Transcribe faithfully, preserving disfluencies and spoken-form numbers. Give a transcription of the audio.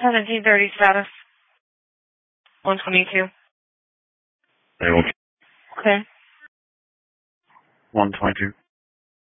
seventeen thirty status. one twenty-two. Hey, one. Okay. one twenty-two.